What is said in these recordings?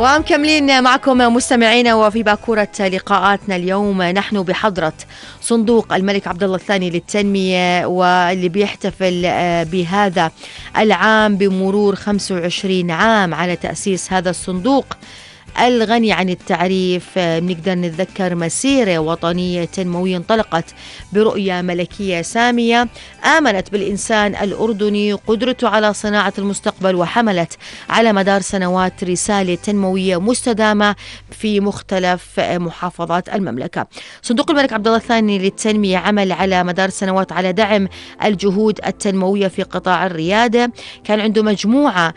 ومكملين معكم مستمعينا، وفي باكورة لقاءاتنا اليوم نحن بحضرة صندوق الملك عبدالله الثاني للتنمية، واللي بيحتفل بهذا العام بمرور 25 عام على تأسيس هذا الصندوق الغني عن التعريف. بنقدر نتذكر مسيرة وطنية تنموية انطلقت برؤية ملكية سامية آمنت بالإنسان الأردني قدرته على صناعة المستقبل، وحملت على مدار سنوات رسالة تنموية مستدامة في مختلف محافظات المملكة. صندوق الملك عبدالله الثاني للتنمية عمل على مدار سنوات على دعم الجهود التنموية في قطاع الريادة. كان عنده مجموعة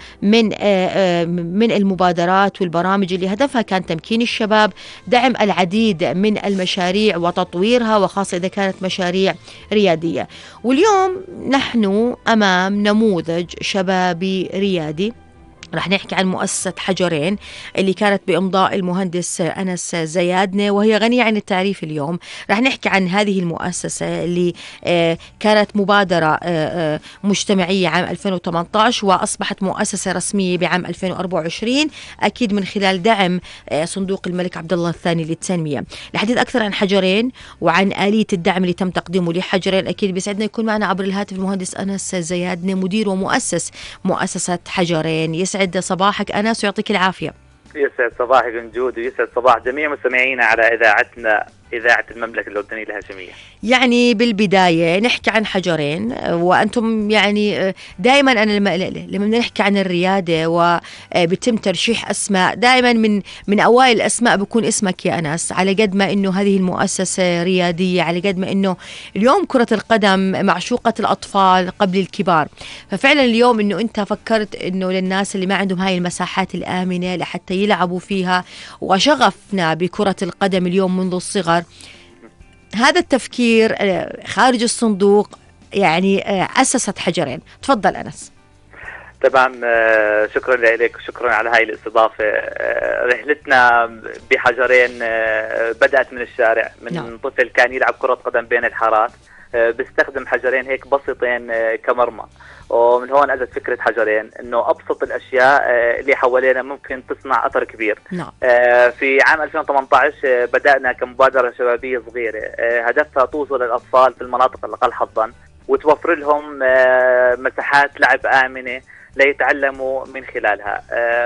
من المبادرات والبرامج اللي هدفها كان تمكين الشباب، دعم العديد من المشاريع وتطويرها، وخاصة إذا كانت مشاريع ريادية. واليوم نحن أمام نموذج شبابي ريادي. رح نحكي عن مؤسسة حجرين اللي كانت بإمضاء المهندس أنس زيادنة، وهي غنية عن التعريف. اليوم رح نحكي عن هذه المؤسسة اللي كانت مبادرة مجتمعية عام 2018 وأصبحت مؤسسة رسمية بعام 2024، أكيد من خلال دعم صندوق الملك عبدالله الثاني للتنمية. الحديث أكثر عن حجرين وعن آلية الدعم اللي تم تقديمه لحجرين، أكيد بيسعدنا يكون معنا عبر الهاتف المهندس أنس زيادنة، مدير ومؤسس مؤسسة حجرين. يسعد صباحك أنس ويعطيك العافية. يسعد صباحك نجود، ويسعد صباح جميع مستمعينا على إذاعتنا، إذاعة المملكة الأردنية الهاشمية. يعني بالبداية نحكي عن حجرين، وأنتم يعني دائما أنا لما نحكي عن الريادة وبتم ترشيح أسماء، دائما من أوائل الأسماء بيكون اسمك يا أنس، على قد ما إنه هذه المؤسسة ريادية، على قد ما إنه اليوم كرة القدم معشوقة الأطفال قبل الكبار. ففعلا اليوم إنه أنت فكرت إنه للناس اللي ما عندهم هاي المساحات الآمنة لحتى يلعبوا فيها، وشغفنا بكرة القدم اليوم منذ الصغر، هذا التفكير خارج الصندوق يعني أسست حجرين. تفضل أنس. طبعا شكرا لك وشكرا على هاي الاستضافة. رحلتنا بحجرين بدأت من الشارع، من طفل كان يلعب كرة قدم بين الحارات، بيستخدم حجرين هيك بسيطين كمرمى، ومن هون اجت فكرة حجرين، انه ابسط الاشياء اللي حوالينا ممكن تصنع اثر كبير. في عام 2018 بدأنا كمبادرة شبابية صغيرة هدفها توصل للاطفال في المناطق الاقل حظا، وتوفر لهم مساحات لعب آمنة ليتعلموا من خلالها.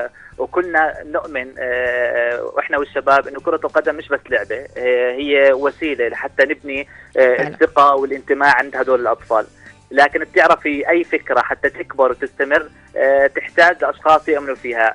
وكنا نؤمن واحنا والشباب انه كرة القدم مش بس لعبة، هي وسيلة لحتى نبني الثقة والانتماء عند هدول الاطفال. لكن بتعرفي اي فكرة حتى تكبر وتستمر تحتاج لاشخاص يؤمنوا فيها،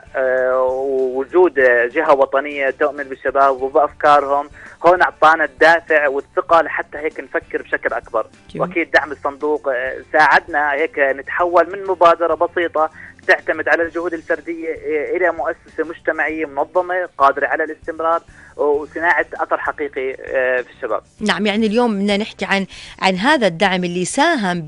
ووجود جهة وطنية تؤمن بالشباب وبافكارهم هون اعطانا الدافع والثقة لحتى هيك نفكر بشكل اكبر. واكيد دعم الصندوق ساعدنا هيك نتحول من مبادرة بسيطة تعتمد على الجهود الفردية إلى مؤسسة مجتمعية منظمة قادرة على الاستمرار وصناعة أثر حقيقي في الشباب. نعم، يعني اليوم بدنا نحكي عن هذا الدعم اللي ساهم